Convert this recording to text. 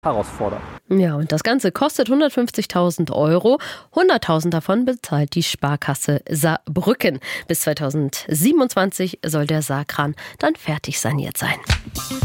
herausfordernd. Ja, und das Ganze kostet 150.000 €. 100.000 davon bezahlt die Sparkasse Saarbrücken. Bis 2027 soll der Saarkran dann fertig saniert sein.